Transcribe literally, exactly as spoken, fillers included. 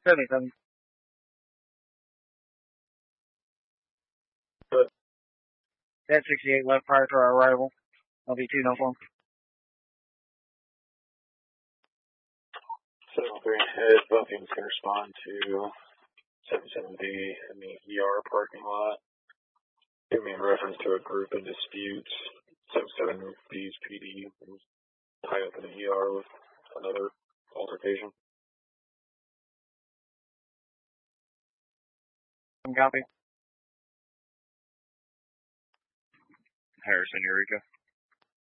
seventy-seven. That sixty-eight left prior to our arrival. I'll be two, no form. seven three head, Buffing's going to respond to seventy-seven B in the E R parking lot. Give me in reference to a group in disputes. seventy-seven B's P D was tied up in the E R with another altercation. Copy. Harrison, Eureka.